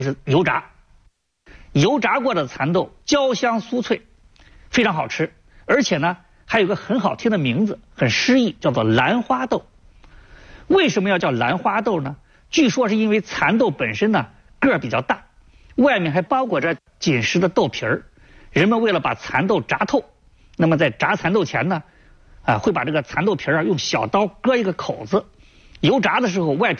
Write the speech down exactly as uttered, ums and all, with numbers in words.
就是油炸。油炸过的蚕豆焦香酥脆，非常好吃，而且呢还有个很好听的名字，很诗意，叫做兰花豆。为什么要叫兰花豆呢？据说是因为蚕豆本身呢个儿比较大，外面还包裹着紧实的豆皮儿。人们为了把蚕豆炸透，那么在炸蚕豆前呢，啊会把这个蚕豆皮儿啊用小刀割一个口子，油炸的时候外皮